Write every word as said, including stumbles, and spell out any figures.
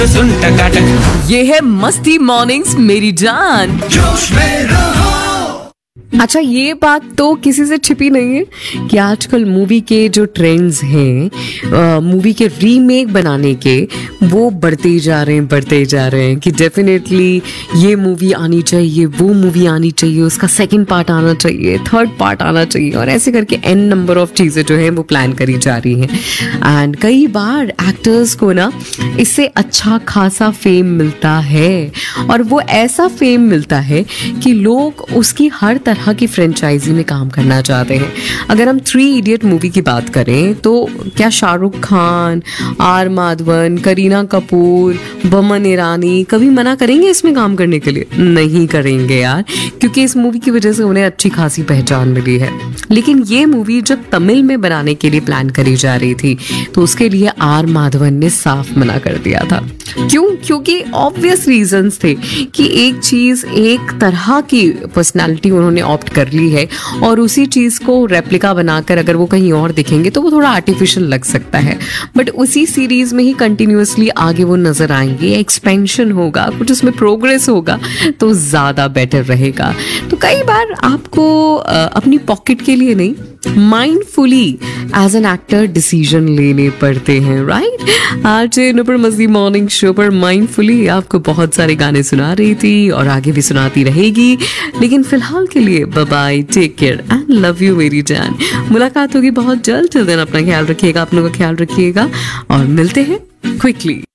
सुन टकाटक, ये है मस्ती मॉर्निंग्स मेरी जान। जोश में रहो। अच्छा, ये बात तो किसी से छिपी नहीं है कि आजकल मूवी के जो ट्रेंड्स हैं, मूवी के रीमेक बनाने के, वो बढ़ते ही जा रहे हैं बढ़ते ही जा रहे हैं कि डेफिनेटली ये मूवी आनी चाहिए, वो मूवी आनी चाहिए, उसका सेकंड पार्ट आना चाहिए, थर्ड पार्ट आना चाहिए, और ऐसे करके एन नंबर ऑफ चीज़ें जो हैं वो प्लान करी जा रही हैं। एंड कई बार एक्टर्स को ना इससे अच्छा खासा फेम मिलता है, और वो ऐसा फेम मिलता है कि लोग उसकी हर तरह की फ्रेंचाइजी में काम करना चाहते हैं। अगर हम थ्री इडियट मूवी की बात करें तो क्या शाहरुख खान, आर माधवन, करीना कपूर, बमन ईरानी कभी मना करेंगे इसमें काम करने के लिए? नहीं करेंगे यार, क्योंकि इस मूवी की वजह से उन्हें अच्छी खासी पहचान मिली है। लेकिन ये मूवी जब तमिल में बनाने के लिए प्लान करी जा रही थी तो उसके लिए आर माधवन ने साफ मना कर दिया था। क्यों? क्योंकि ऑब्वियस रीजंस थे कि एक चीज, एक तरह की पर्सनालिटी उन्होंने ऑप्ट कर ली है, और उसी चीज को रेप्लिका बनाकर अगर वो कहीं और दिखेंगे तो वो थोड़ा आर्टिफिशियल लग सकता है। बट उसी सीरीज में ही कंटिन्यूअसली आगे वो नजर आएंगे, एक्सपेंशन होगा, कुछ उसमें प्रोग्रेस होगा तो ज्यादा बेटर रहेगा। तो कई बार आपको अपनी पॉकेट के लिए नहीं, mindfully as an actor decision लेने पड़ते हैं, राइट? आज नुपुर मस्ती मॉर्निंग शो पर माइंडफुली आपको बहुत सारे गाने सुना रही थी और आगे भी सुनाती रहेगी, लेकिन फिलहाल के लिए bye bye, take care and love you मेरी जान। मुलाकात होगी बहुत जल्द। टिल देन अपना ख्याल रखिएगा, अपनों का ख्याल रखिएगा, और मिलते हैं क्विकली।